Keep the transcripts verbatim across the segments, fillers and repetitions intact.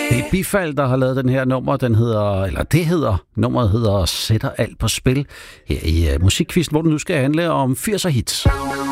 Det er Bifald, der har lavet den her nummer. Den hedder, eller det hedder, nummeret hedder Sætter alt på spil. Her i uh, Musikquizzen, hvor den nu skal handle om firser hits.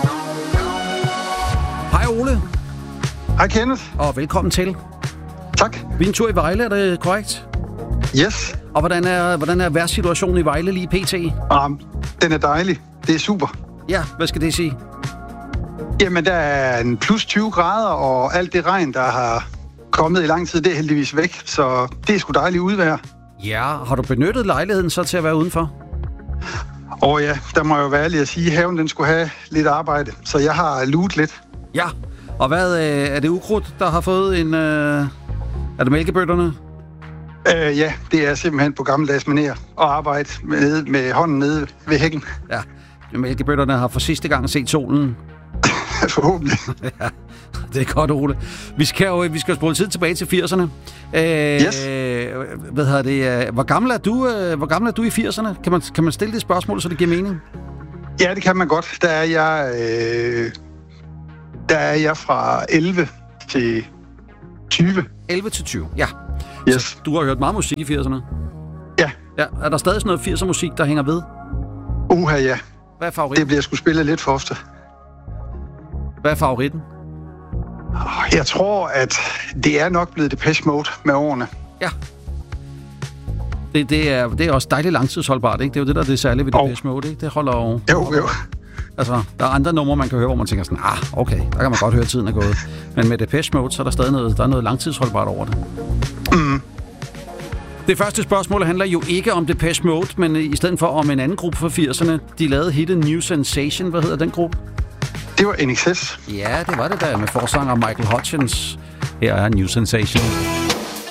Hej Ole. Hej Kenneth. Og velkommen til. Tak. Vi er en tur i Vejle, er det korrekt? Yes. Og hvordan er, hvordan er vejrsituationen i Vejle lige pt? Um, den er dejlig. Det er super. Ja, hvad skal det sige? Jamen, der er en plus tyve grader, og alt det regn, der har kommet i lang tid, det er heldigvis væk. Så det er sgu dejligt udvejr. Ja, har du benyttet lejligheden så til at være udenfor? Og ja, der må jeg jo være ærlig at sige, at haven den skulle have lidt arbejde. Så jeg har luet lidt. Ja, og hvad øh, er det ukrudt, der har fået en... Øh, er det mælkebøtterne? Uh, ja, det er simpelthen på gammeldags manér at arbejde med, med hånden nede ved hækken. Ja, mælkebøtterne har for sidste gang set solen. Forhåbentlig. Ja, det er godt, Ole. Vi skal jo vi skal spole tid tilbage til firserne. Øh, yes. Hvad hedder det? Hvor gammel er du? Hvor gammel er du i firserne? Kan man kan man stille det spørgsmål, så det giver mening? Ja, det kan man godt. Der er jeg øh, der er jeg fra elleve til tyve. elleve til tyve. Ja. Yes. Så du har hørt meget musik i firserne? Ja. Ja. Er der stadig sådan noget firser musik, der hænger ved? Uha, ja. Hvad er favoritten? Det bliver sgu spillet lidt for ofte. Hvad er favoritten? Jeg tror, at det er nok blevet Depeche Mode med årene. Ja. Det, det, er, det er også dejligt langtidsholdbart, ikke? Det er jo det, der er det særlige ved Depeche Mode, ikke? Det holder jo... Jo, jo. Altså, der er andre numre, man kan høre, hvor man tænker sådan, ah, okay, der kan man godt høre, at tiden er gået. Men med Depeche Mode, så er der stadig noget, der er noget langtidsholdbart over det. Mm. Det første spørgsmål handler jo ikke om Depeche Mode, men i stedet for om en anden gruppe fra firserne. De lavede hittet New Sensation. Hvad hedder den gruppe? Det var N X S. Ja, det var det der med forsanger Michael Hutchence. Her er New Sensation.